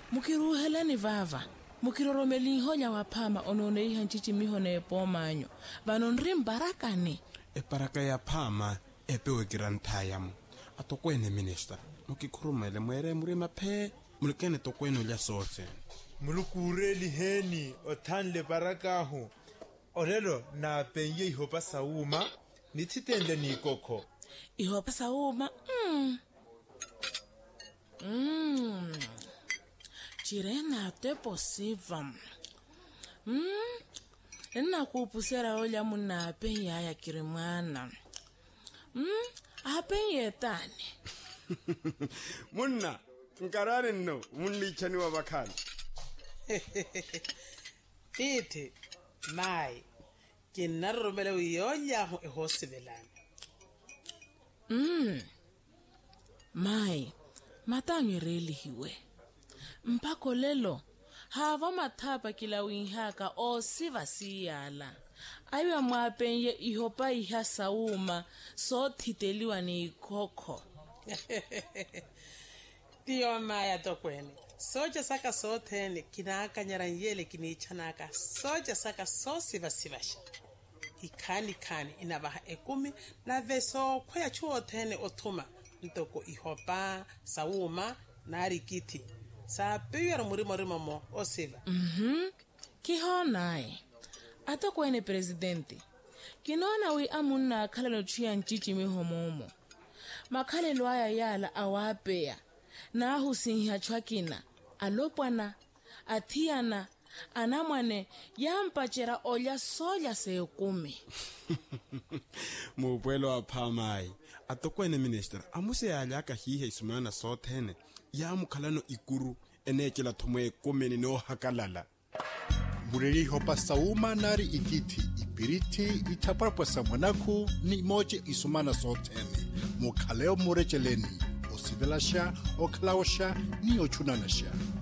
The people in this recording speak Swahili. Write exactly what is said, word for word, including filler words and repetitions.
Mukiruhelani vava. Mukiroromeli honya wapama onone ihanchichi mihone epomanyo. Vanonri mbarakani. E paraka ya pama epewe girantayamu. Atokwene minister. Mukikurumele mwere murima pe. Mulikene tokwene ulya sote. Mulukureli heni otanle barakahu. Orelo na penye ihopa sauma. Nititende ni koko. Ihopa sauma. Mm. Mm. Chirena te posiva. Mm. Ena kupusera olya muna penya ya kirimwana. Mm. Apenye tani. Muna. Nkarari no. Munni chani wa bakani. Titi. Mai. Kinarumele uyonya hu ehosibelani. Mm. Mai. Matanyo reli hiwe. Mpako lelo. Hava matapa kila winhaka o siva siyala. Aywa mwapenye ihopa iha sauma so titeliwa ni ikoko. Tiyo maya tokwene. Soja saka sotene kinaka nyaranyele kinichanaka. Soja saka so siva sivasha. Ikani kani inabaha ekumi na veso kwaya chuo tene otuma. Ntoko ihopa, sauma, nari kiti. Sa peyara murima rima mo o siva. Mhm. Kiho nae. Ato kwene presidente. Kinona wi amuna kala no chia nchichi mihomomo. Makale lwaya yala awapea. Na ahu sinha chwakina. Alopwana. Atiana. Anamwane yampachera olya soya seukumi. Mupwelo wa pamai. Atokwene minister. Amuse alaka hihe isumana sotene. Ya mukalano ikuru. Enechela tumwe kumeni no hakalala. Mureri hopa sauma nari ikiti. Ipiriti itaparapwesa mwanaku ni moje isumana sotene. Mukaleo murecheleni. Osivelasha, okalawasha, ni ochunanasha.